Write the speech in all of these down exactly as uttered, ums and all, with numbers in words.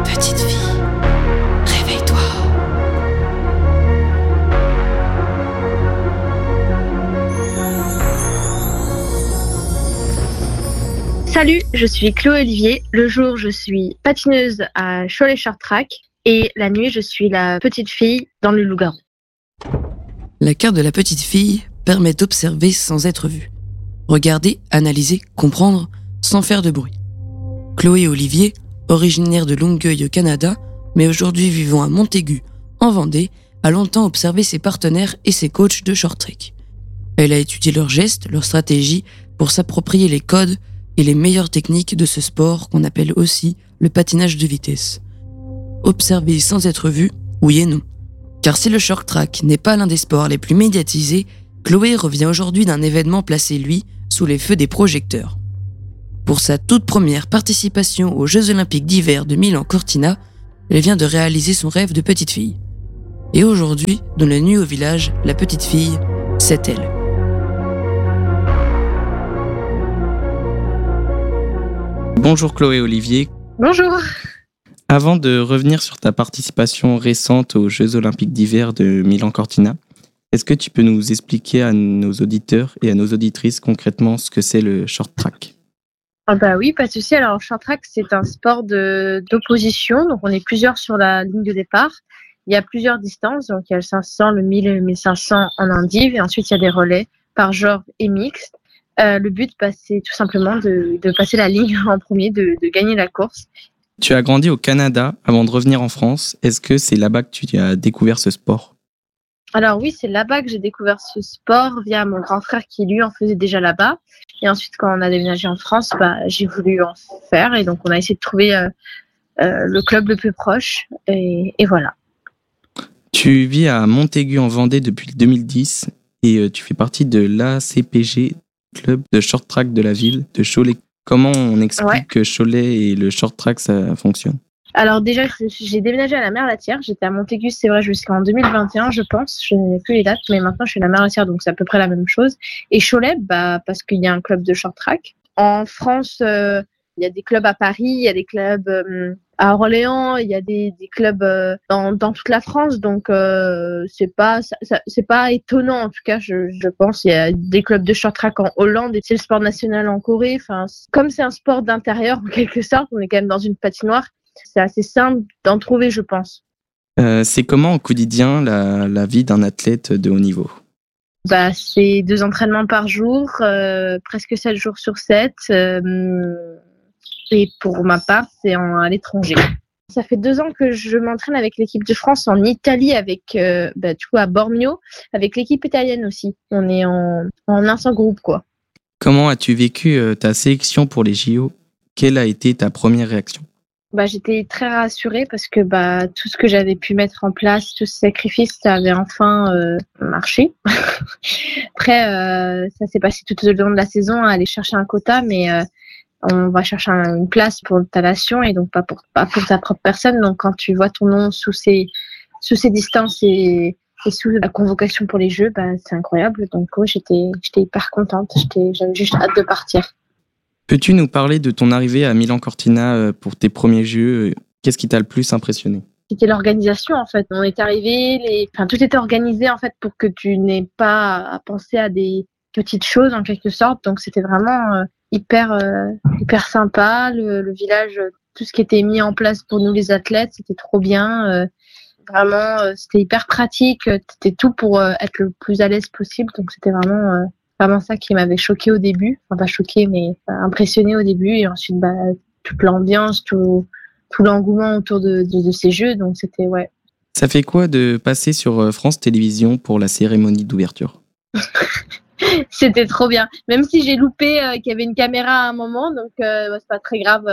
Petite fille, réveille-toi. Salut, je suis Chloé Olivier. Le jour, je suis patineuse à Cholet Short Track et la nuit, je suis la petite fille dans le loup-garou. La carte de la petite fille permet d'observer sans être vue. Regarder, analyser, comprendre, sans faire de bruit. Chloé Olivier, originaire de Longueuil au Canada, mais aujourd'hui vivant à Montaigu, en Vendée, a longtemps observé ses partenaires et ses coachs de short track. Elle a étudié leurs gestes, leurs stratégies pour s'approprier les codes et les meilleures techniques de ce sport qu'on appelle aussi le patinage de vitesse. Observer sans être vu, oui et non. Car si le short track n'est pas l'un des sports les plus médiatisés, Chloé revient aujourd'hui d'un événement placé, lui, sous les feux des projecteurs. Pour sa toute première participation aux Jeux Olympiques d'hiver de Milan-Cortina, elle vient de réaliser son rêve de petite fille. Et aujourd'hui, dans la nuit au village, la petite fille, c'est elle. Bonjour Chloé Olivier. Bonjour. Avant de revenir sur ta participation récente aux Jeux Olympiques d'hiver de Milan-Cortina, est-ce que tu peux nous expliquer à nos auditeurs et à nos auditrices concrètement ce que c'est le short track ? Ah bah oui, pas de souci. Alors, le short track, c'est un sport de, d'opposition. Donc, on est plusieurs sur la ligne de départ. Il y a plusieurs distances. Donc, il y a le cinq cents, le mille et le mille cinq cents en indiv. Et ensuite, il y a des relais par genre et mixte. Euh, le but, bah, c'est tout simplement de, de passer la ligne en premier, de, de gagner la course. Tu as grandi au Canada avant de revenir en France. Est-ce que c'est là-bas que tu as découvert ce sport ? Alors oui, c'est là-bas que j'ai découvert ce sport via mon grand frère qui, lui, en faisait déjà là-bas. Et ensuite, quand on a déménagé en France, bah, j'ai voulu en faire. Et donc, on a essayé de trouver euh, euh, le club le plus proche. Et, et voilà. Tu vis à Montaigu en Vendée depuis deux mille dix et tu fais partie de l'A C P G, club de short track de la ville de Cholet. Comment on explique ouais. que Cholet et le short track, ça fonctionne ? Alors déjà, j'ai déménagé à la Mer-Latière. J'étais à Montaigu, c'est vrai, jusqu'en deux mille vingt et un, je pense. Je n'ai plus les dates, mais maintenant, je suis à la Mer-Latière, donc c'est à peu près la même chose. Et Cholet, bah, parce qu'il y a un club de short track. En France, euh, il y a des clubs à Paris, il y a des clubs euh, à Orléans, il y a des, des clubs euh, dans, dans toute la France. Donc, euh, c'est pas, ça, ça, c'est pas étonnant, en tout cas, je, je pense. Il y a des clubs de short track en Hollande et c'est le sport national en Corée. Enfin, comme c'est un sport d'intérieur, en quelque sorte, on est quand même dans une patinoire. C'est assez simple d'en trouver, je pense. Euh, c'est comment au quotidien la, la vie d'un athlète de haut niveau ? Bah, c'est deux entraînements par jour, euh, presque sept jours sur sept. Euh, et pour ma part, c'est en, à l'étranger. Ça fait deux ans que je m'entraîne avec l'équipe de France en Italie, avec euh, bah, du coup à Bormio, avec l'équipe italienne aussi. On est en, en un seul groupe, quoi. Comment as-tu vécu euh, ta sélection pour les J O ? Quelle a été ta première réaction ? Bah, j'étais très rassurée parce que bah, tout ce que j'avais pu mettre en place, tout ce sacrifice, ça avait enfin euh, marché. Après, euh, ça s'est passé tout au long de la saison à aller chercher un quota, mais euh, on va chercher un, une place pour ta nation et donc pas pour, pas pour ta propre personne. Donc quand tu vois ton nom sous ces, sous ces distances et, et sous la convocation pour les Jeux, bah, c'est incroyable. Donc ouais, j'étais, j'étais hyper contente, j'étais, j'avais juste hâte de partir. Peux-tu nous parler de ton arrivée à Milan-Cortina pour tes premiers Jeux ? Qu'est-ce qui t'a le plus impressionné ? C'était l'organisation, en fait. On est arrivé, les... enfin, tout était organisé, en fait, pour que tu n'aies pas à penser à des petites choses, en quelque sorte. Donc, c'était vraiment euh, hyper, euh, hyper sympa. Le, le village, tout ce qui était mis en place pour nous, les athlètes, c'était trop bien. Euh, vraiment, euh, c'était hyper pratique. C'était tout pour euh, être le plus à l'aise possible. Donc, c'était vraiment... Euh, vraiment ça qui m'avait choqué au début, enfin pas choqué mais enfin, impressionné au début et ensuite bah toute l'ambiance, tout tout l'engouement autour de, de de ces jeux, donc c'était ouais. Ça fait quoi de passer sur France Télévisions pour la cérémonie d'ouverture ? C'était trop bien, même si j'ai loupé euh, qu'il y avait une caméra à un moment, donc euh, bah, c'est pas très grave.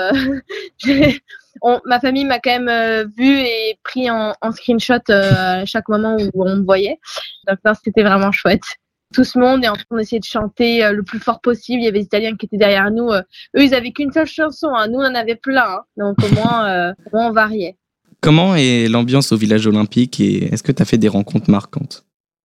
On, ma famille m'a quand même euh, vu et pris en, en screenshot euh, à chaque moment où on me voyait, donc non, c'était vraiment chouette. Tout ce monde est en train d'essayer de chanter euh, le plus fort possible. Il y avait les Italiens qui étaient derrière nous. Euh, eux, ils avaient qu'une seule chanson. Hein. Nous, on en avait plein. Hein. Donc, au moins, euh, au moins, on variait. Comment est l'ambiance au village olympique et est-ce que tu as fait des rencontres marquantes ?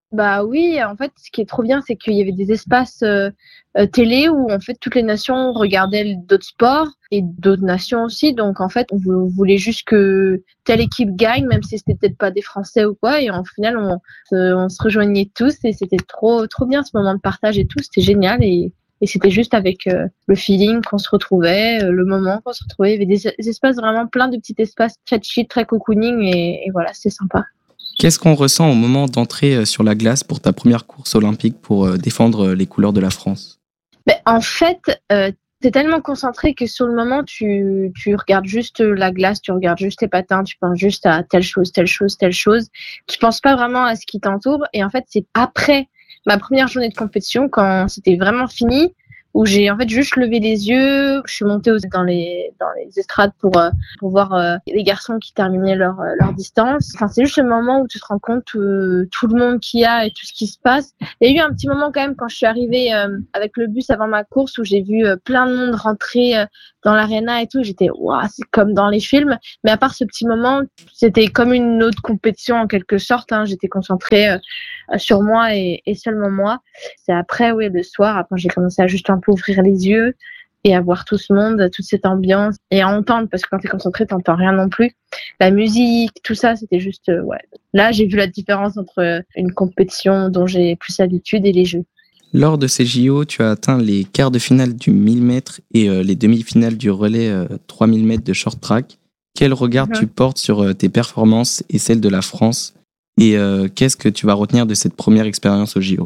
Bah oui, en fait, ce qui est trop bien, c'est qu'il y avait des espaces euh, euh, télé où en fait toutes les nations regardaient d'autres sports et d'autres nations aussi. Donc en fait, on vou- voulait juste que telle équipe gagne, même si c'était peut-être pas des Français ou quoi. Et en final, on, euh, on se rejoignait tous et c'était trop trop bien ce moment de partage et tout. C'était génial et et c'était juste avec euh, le feeling qu'on se retrouvait, euh, le moment qu'on se retrouvait. Il y avait des, des espaces vraiment plein de petits espaces très chill, très cocooning et, et voilà, c'était sympa. Qu'est-ce qu'on ressent au moment d'entrer sur la glace pour ta première course olympique pour défendre les couleurs de la France ? Ben, en fait, euh, t'es tellement concentré que sur le moment, tu, tu regardes juste la glace, tu regardes juste tes patins, tu penses juste à telle chose, telle chose, telle chose. Tu penses pas vraiment à ce qui t'entoure. Et en fait, c'est après ma première journée de compétition, quand c'était vraiment fini, où j'ai en fait juste levé les yeux. Je suis montée dans les dans les estrades pour euh, pour voir euh, les garçons qui terminaient leur euh, leur distance. Enfin, c'est juste le moment où tu te rends compte euh, tout le monde qu'il y a et tout ce qui se passe. Il y a eu un petit moment quand même quand je suis arrivée euh, avec le bus avant ma course où j'ai vu euh, plein de monde rentrer euh, dans l'aréna et tout. J'étais waouh, c'est comme dans les films. Mais à part ce petit moment, c'était comme une autre compétition en quelque sorte. Hein. J'étais concentrée euh, sur moi et, et seulement moi. C'est après, oui, le soir, après j'ai commencé à juste un peu ouvrir les yeux et à voir tout ce monde, toute cette ambiance et à entendre, parce que quand t'es concentré, t'entends rien non plus. La musique, tout ça, c'était juste, euh, ouais. Là, j'ai vu la différence entre une compétition dont j'ai plus l'habitude et les jeux. Lors de ces J O, tu as atteint les quarts de finale du mille mètres et euh, les demi-finales du relais euh, trois mille mètres de short track. Quel regard mm-hmm. tu portes sur euh, tes performances et celles de la France ? Et euh, qu'est-ce que tu vas retenir de cette première expérience aux J O ?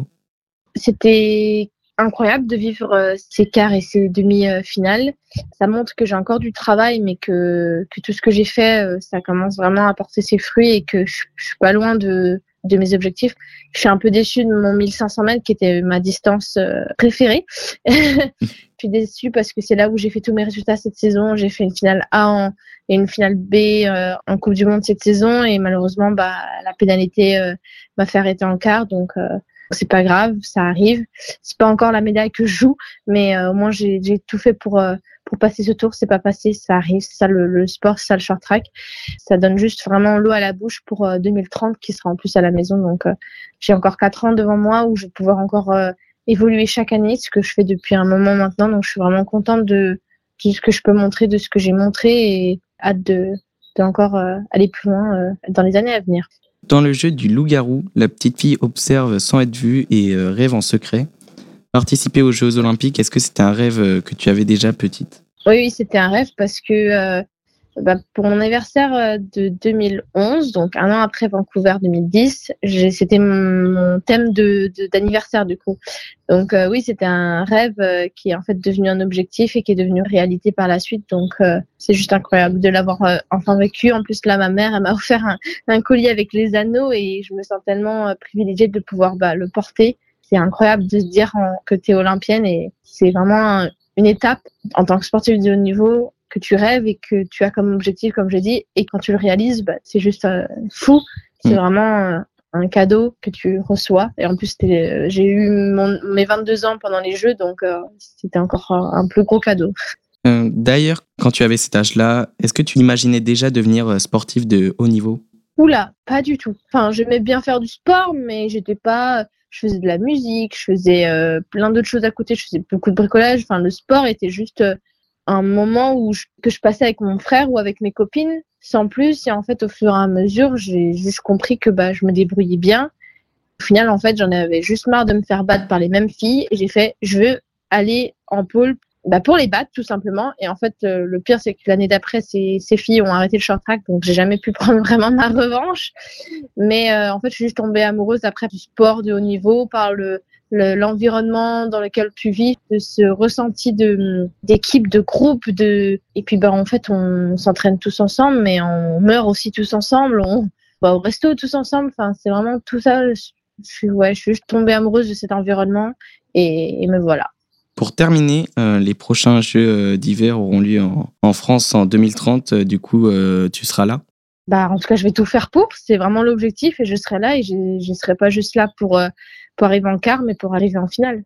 C'était incroyable de vivre euh, ces quarts et ces demi-finales. Ça montre que j'ai encore du travail, mais que, que tout ce que j'ai fait, euh, ça commence vraiment à porter ses fruits et que je, je suis pas loin de, de mes objectifs. Je suis un peu déçue de mon mille cinq cents mètres qui était ma distance euh, préférée. Je suis déçue parce que c'est là où j'ai fait tous mes résultats cette saison. J'ai fait une finale A en, et une finale B euh, en Coupe du Monde cette saison et malheureusement, bah, la pénalité euh, m'a fait arrêter en quart. Donc, euh, c'est pas grave, ça arrive. C'est pas encore la médaille que je joue, mais euh, au moins j'ai, j'ai tout fait pour euh, pour passer ce tour. C'est pas passé, ça arrive. C'est ça le, le sport, c'est ça le short track. Ça donne juste vraiment l'eau à la bouche pour euh, deux mille trente, qui sera en plus à la maison. Donc euh, j'ai encore quatre ans devant moi où je vais pouvoir encore euh, évoluer chaque année, ce que je fais depuis un moment maintenant. Donc je suis vraiment contente de, de ce que je peux montrer, de ce que j'ai montré et hâte de, de encore euh, aller plus loin euh, dans les années à venir. Dans le jeu du loup-garou, la petite fille observe sans être vue et euh, rêve en secret. Participer aux Jeux Olympiques, est-ce que c'était un rêve que tu avais déjà petite ? Oui, oui, c'était un rêve parce que euh, bah, pour mon anniversaire de deux mille onze, donc un an après Vancouver deux mille dix, j'ai, c'était mon, mon thème de, de, d'anniversaire du coup. Donc euh, oui, c'était un rêve euh, qui est en fait devenu un objectif et qui est devenu réalité par la suite. Donc euh, c'est juste incroyable de l'avoir euh, enfin vécu. En plus là, ma mère, elle m'a offert un, un collier avec les anneaux et je me sens tellement euh, privilégiée de pouvoir bah, le porter. C'est incroyable de se dire en, que tu es olympienne et c'est vraiment un, une étape en tant que sportive de haut niveau que tu rêves et que tu as comme objectif, comme je dis, et quand tu le réalises, bah, c'est juste euh, fou. C'est mmh. vraiment euh, un cadeau que tu reçois. Et en plus, c'était, euh, j'ai eu mon, mes vingt-deux ans pendant les Jeux, donc euh, c'était encore un, un plus gros cadeau. Euh, d'ailleurs, quand tu avais cet âge-là, est-ce que tu imaginais déjà devenir sportif de haut niveau ? Oula, pas du tout. Enfin, j'aimais bien faire du sport, mais j'étais pas... Je faisais de la musique, je faisais euh, plein d'autres choses à côté, je faisais beaucoup de bricolage. Enfin, le sport était juste... Euh, un moment où je, que je passais avec mon frère ou avec mes copines, sans plus. Et en fait, au fur et à mesure, j'ai juste compris que bah, je me débrouillais bien. Au final, en fait, j'en avais juste marre de me faire battre par les mêmes filles. Et j'ai fait, je veux aller en pôle bah, pour les battre, tout simplement. Et en fait, euh, le pire, c'est que l'année d'après, ces, ces filles ont arrêté le short track. Donc, j'ai jamais pu prendre vraiment ma revanche. Mais euh, en fait, je suis juste tombée amoureuse après du sport de haut niveau par le... Le, l'environnement dans lequel tu vis, de ce ressenti de, d'équipe, de groupe, de, et puis, bah, en fait, on s'entraîne tous ensemble, mais on meurt aussi tous ensemble, on va au resto tous ensemble, enfin, c'est vraiment tout ça. Je suis, ouais, je suis juste tombée amoureuse de cet environnement, et, et me voilà. Pour terminer, euh, les prochains Jeux d'hiver auront lieu en, en France en deux mille trente, euh, du coup, euh, tu seras là? Bah, en tout cas, je vais tout faire pour, c'est vraiment l'objectif, et je serai là, et je ne serai pas juste là pour, euh, pour arriver en quart, mais pour arriver en finale.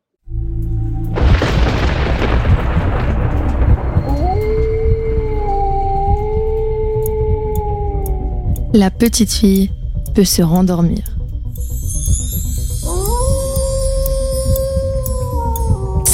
La petite fille peut se rendormir.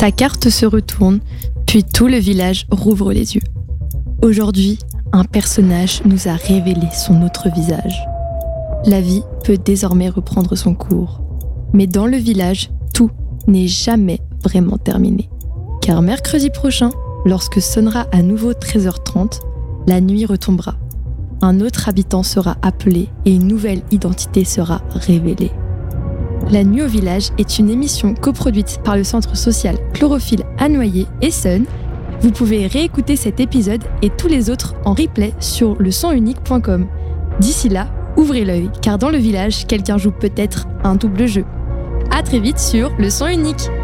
Sa carte se retourne, puis tout le village rouvre les yeux. Aujourd'hui, un personnage nous a révélé son autre visage. La vie peut désormais reprendre son cours. Mais dans le village, tout n'est jamais vraiment terminé. Car mercredi prochain, lorsque sonnera à nouveau treize heures trente, la nuit retombera. Un autre habitant sera appelé et une nouvelle identité sera révélée. La nuit au village est une émission coproduite par le centre social Chlorophylle à Noyer et Sun. Vous pouvez réécouter cet épisode et tous les autres en replay sur le son unique point com. D'ici là, ouvrez l'œil, car dans le village, quelqu'un joue peut-être un double jeu. À très vite sur Le Son Unique.